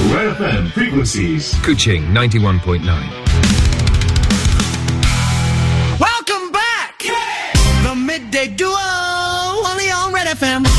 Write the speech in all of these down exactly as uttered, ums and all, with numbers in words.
Red F M frequencies. Kuching ninety-one point nine. Welcome back! The Midday Duo, only on Red F M.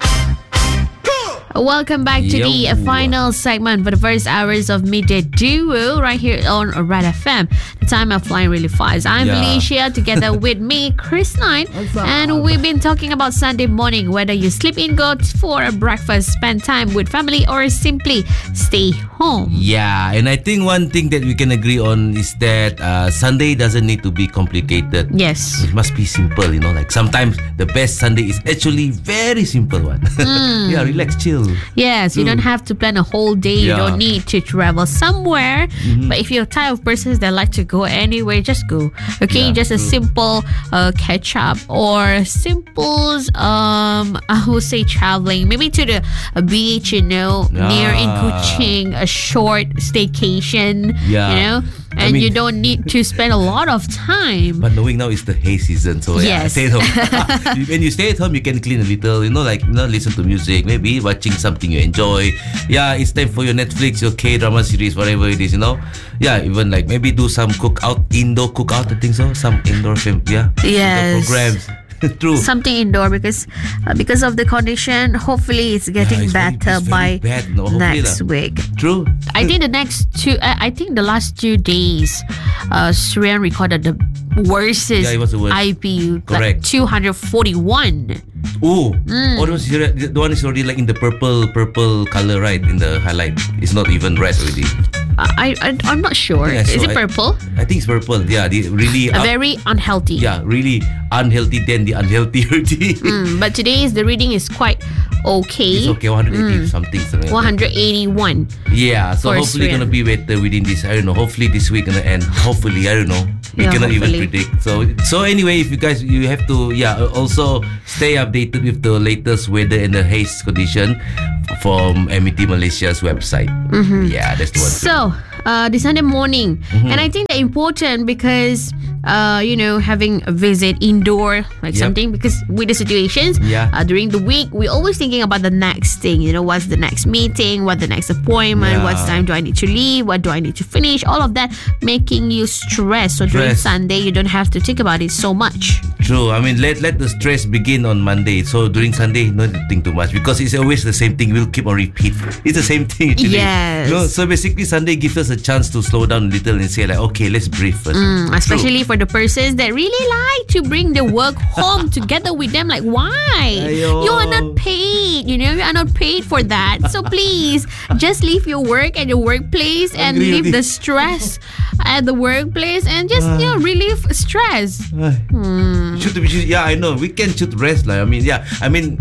Welcome back to Yo. the final segment for the first hours of Midday Duo right here on Red F M. The time are flying really fast. I'm Yeah. Felicia together with me, Chris Knight. And we've been talking about Sunday morning, whether you sleep in, go for a breakfast, spend time with family, or simply stay home. Yeah, and I think one thing that we can agree on is that uh, Sunday doesn't need to be complicated. Yes. It must be simple, you know. Like sometimes the best Sunday is actually very simple one. Mm. Yeah, relax, chill. Yes, you don't have to plan a whole day. You Yeah. don't need to travel somewhere. Mm-hmm. But if you're type of persons that like to go anywhere, just go. Okay, Yeah, just a true. simple uh, catch up or simple, um, I would say traveling. Maybe to the uh, beach, you know, near in Ah. Kuching, a short staycation. Yeah. You know, I and mean- you don't need to spend a lot of time. But knowing now it's the hay season, so yeah, Yes. stay at home. When you stay at home, you can clean a little, you know, like you know, listen to music, maybe watching something you enjoy. Yeah, it's time for your Netflix, your K drama series, whatever it is, you know. Yeah, even like maybe do some cook out, indoor cook out, I think so. Some indoor film, yeah. Yes. Indoor programs. True. Something indoor because uh, because of the condition. Hopefully, it's getting it's very- better it's by very bad, no? Hopefully next lah. week. True. I think the next two. Uh, I think the last two days, uh, Surian recorded the worst Yeah, it was the worst. I P U, like Correct. two hundred forty-one. Oh, Mm. oh, those, the one is already like in the purple, purple color, right? In the highlight, it's not even red already. I, I I'm not sure. I think I Is saw it it. purple? I think it's purple. Yeah, the really, A up- very unhealthy. yeah, really unhealthy. Then the unhealthy already. Mm, but today's the reading is quite okay. It's okay, one hundred eighty Mm. something. something like one that. hundred eighty-one. Yeah, so for hopefully Australia. gonna be better within this. I don't know. Hopefully this week gonna end. Hopefully, I don't know. We Yeah, cannot even hopefully. predict. So so anyway, if you guys you have to yeah also stay updated with the latest weather and the haze condition from M E T Malaysia's website. Mm-hmm. Yeah, that's the one. So, uh, the Sunday morning, and I think they're important because, uh, you know, having a visit indoor, like Yep. something, because with the situations, Yeah. uh, during the week, we're always thinking about the next thing. You know, what's the next meeting? What the next appointment? Yeah. What time do I need to leave? What do I need to finish? All of that making you stress. So during Stress. Sunday, you don't have to think about it so much. True. I mean, let let the stress begin on Monday. So during Sunday, no need to think too much because it's always the same thing. We'll keep on repeat. It's the same thing. Actually. Yes. No, so basically, Sunday gives us a chance to slow down a little and say like, okay, let's breathe first. Mm, True. especially for the persons that really like to bring the work home together with them. Like, why? Aiyo. You are not paid. You know, you are not paid for that. So please, just leave your work at your workplace and Agree leave with the stress at the workplace and just you know relieve stress. Hmm. Should be, should- yeah, I know. We can should rest. Like, I mean, yeah, I mean.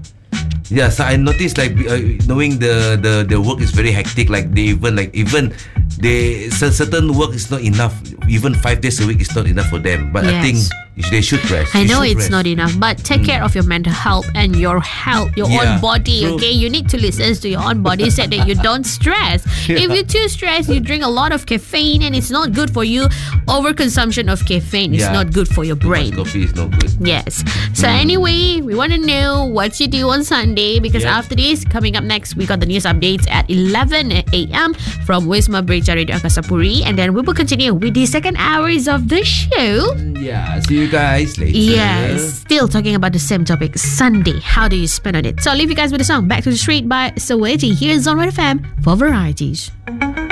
Yeah, so I noticed like uh, knowing the, the the work is very hectic. Like they even like even they cer- certain work is not enough. Even five days a week is not enough for them. But I Yes. think they should rest. I They know should it's rest. not enough, but take care of your mental health and your health, your Yeah, own body. true. Okay, you need to listen to your own body so that you don't stress. If you're too stressed, you drink a lot of caffeine, and it's not good for you. Overconsumption of caffeine is Yeah. not good for your Too much brain. coffee is no good. Yes. So anyway, we want to know what you do on Sunday because Yep. after this, coming up next, we got the news updates at eleven a.m. from Wisma Breja Radio Akasapuri, and then we will continue with the second hours of the show. Yeah, see you guys later. Yes, still talking about the same topic. Sunday, how do you spend on it? So I'll leave you guys with a song, Back to the Street by Saweetie. Here's on Red F M for varieties.